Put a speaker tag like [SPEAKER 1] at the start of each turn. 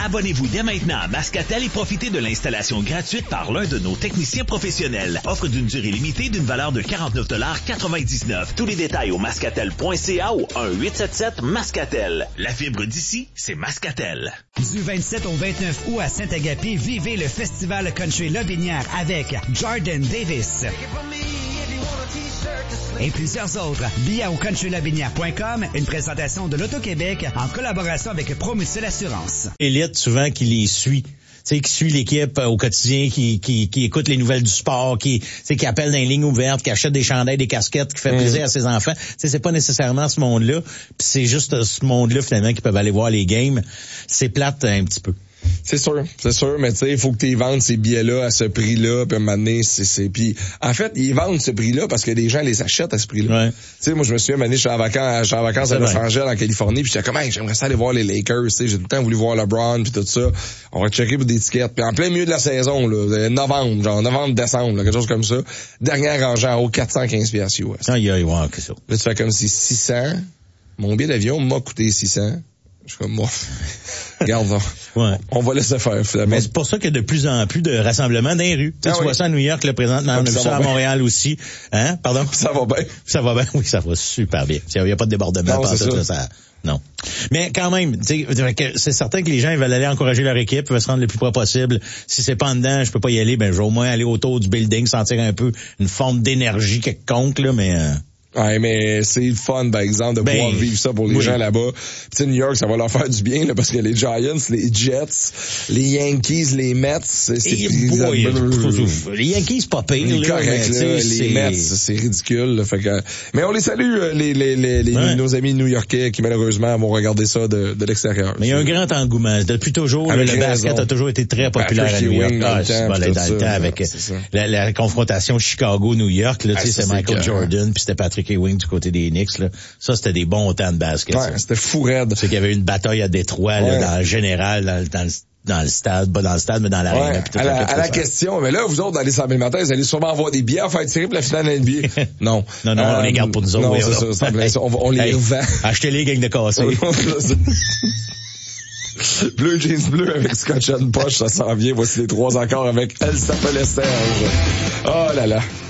[SPEAKER 1] Abonnez-vous dès maintenant à Mascatel et profitez de l'installation gratuite par l'un de nos techniciens professionnels. Offre d'une durée limitée d'une valeur de 49,99 $. Tous les détails au mascatel.ca ou 1-877-Mascatel. La fibre d'ici, c'est Mascatel.
[SPEAKER 2] Du 27 au 29 août à Saint-Agapi, vivez le Festival Country Lobinière avec Jordan Davis et plusieurs autres. Billets au countrylobinière.com, une présentation de l'Auto-Québec en collaboration avec Promucil Assurance.
[SPEAKER 3] Élite, souvent, qui les suit. Tu sais, qui suit l'équipe au quotidien, qui écoute les nouvelles du sport, qui appelle dans les lignes ouvertes, qui achète des chandails, des casquettes, qui fait plaisir à ses enfants. Tu sais, c'est pas nécessairement ce monde-là. Puis c'est juste ce monde-là, finalement, qui peuvent aller voir les games. C'est plate un petit peu.
[SPEAKER 4] C'est sûr, mais tu sais, il faut que tu vendes ces billets-là à ce prix-là, puis à un moment donné, puis en fait, ils vendent ce prix-là parce que les gens les achètent à ce prix-là.
[SPEAKER 3] Ouais.
[SPEAKER 4] Tu sais, moi, je me souviens, un moment donné, j'étais en vacances à Los Angeles, en Californie, puis j'étais comme, hey, j'aimerais ça aller voir les Lakers, tu sais, j'ai tout le temps voulu voir LeBron, puis tout ça. On va checker pour des tickets, puis en plein milieu de la saison, là, novembre, décembre, là, quelque chose comme ça. Dernière rangée en haut, 415 $ US.
[SPEAKER 3] Ouais, que ça.
[SPEAKER 4] Là, tu fais comme si 600, mon billet d'avion m'a coûté 600. Je suis comme, moi, regarde, on va laisser faire, finalement.
[SPEAKER 3] Mais c'est pour ça qu'il y a de plus en plus de rassemblements dans les rues. Tu vois ça à New York, là, présentement. On a vu ça à Montréal aussi. Hein? Pardon?
[SPEAKER 4] Ça va bien.
[SPEAKER 3] Ça va bien? Oui, ça va super bien. Il n'y a pas de débordement. Non. Mais quand même, c'est certain que les gens ils veulent aller encourager leur équipe, ils veulent se rendre le plus près possible. Si c'est pas en dedans, je peux pas y aller, ben je vais au moins aller autour du building, sentir un peu une forme d'énergie quelconque, là, mais...
[SPEAKER 4] Ouais, mais c'est le fun, par exemple, de pouvoir vivre ça pour les gens là-bas. Tu sais, New York, ça va leur faire du bien, là, parce que les Giants, les Jets, les Yankees, les Mets,
[SPEAKER 3] les Yankees, pas pire, là.
[SPEAKER 4] Correct, là, les Mets, c'est ridicule, là, fait que, mais on les salue, nos amis new-yorkais qui, malheureusement, vont regarder ça de l'extérieur.
[SPEAKER 3] Mais il y a un grand engouement. Depuis toujours, le basket a toujours été très populaire à New York. Dans le temps, avec la confrontation Chicago-New York, là, tu sais, c'est Michael Jordan, puis c'était Patrick Ewing du côté des Knicks, là. Ça, c'était des bons temps de basket.
[SPEAKER 4] Ouais, c'était fou raide.
[SPEAKER 3] C'est qu'il y avait une bataille à Détroit, là, dans le général, dans le stade, pas dans le stade, mais dans l'arène.
[SPEAKER 4] Ouais, à la question, mais là, vous autres, dans les samedis matins, vous allez sûrement avoir des billets à faire tirer pour la finale de NBA. Non.
[SPEAKER 3] Non, on les garde pour nous autres.
[SPEAKER 4] Non, c'est ça, on les revend.
[SPEAKER 3] Achetez-les, gang de cassés.
[SPEAKER 4] Bleu jeans bleu avec Scotch and Poche, ça s'en vient. Voici les 3 accords avec Elle s'appelle Serge. Oh là là.